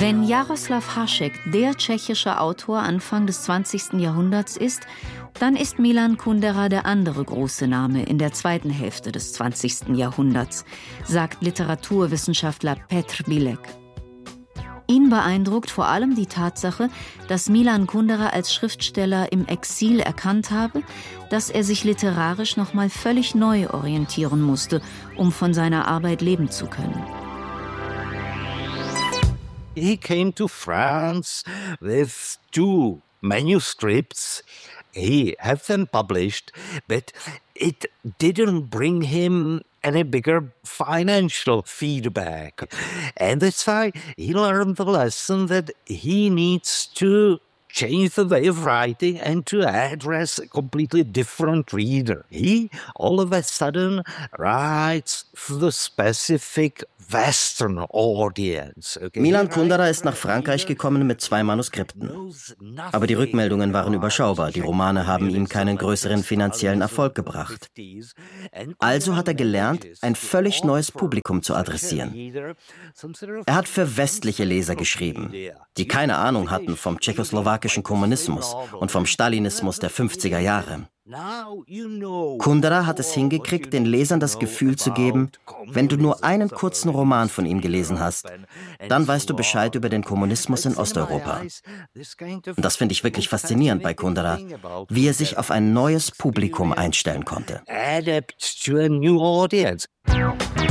Wenn Jaroslav Hašek der tschechische Autor Anfang des 20. Jahrhunderts ist, dann ist Milan Kundera der andere große Name in der zweiten Hälfte des 20. Jahrhunderts, sagt Literaturwissenschaftler Petr Bilek. Ihn beeindruckt vor allem die Tatsache, dass Milan Kundera als Schriftsteller im Exil erkannt habe, dass er sich literarisch nochmal völlig neu orientieren musste, um von seiner Arbeit leben zu können. He came to France with 2 manuscripts. He had them published, but it didn't bring him any bigger financial feedback. And that's why he learned the lesson that he needs to change the way of writing and to address a completely different reader. He all of a sudden writes for the specific Western audience. Okay? Milan Kundera ist nach Frankreich gekommen mit 2 Manuskripten. Aber die Rückmeldungen waren überschaubar. Die Romane haben ihm keinen größeren finanziellen Erfolg gebracht. Also hat er gelernt, ein völlig neues Publikum zu adressieren. Er hat für westliche Leser geschrieben, die keine Ahnung hatten vom tschechoslowakischen Kommunismus und vom Stalinismus der 50er Jahre. Kundera hat es hingekriegt, den Lesern das Gefühl zu geben, wenn du nur einen kurzen Roman von ihm gelesen hast, dann weißt du Bescheid über den Kommunismus in Osteuropa. Und das finde ich wirklich faszinierend bei Kundera, wie er sich auf ein neues Publikum einstellen konnte. Adapt to a new audience.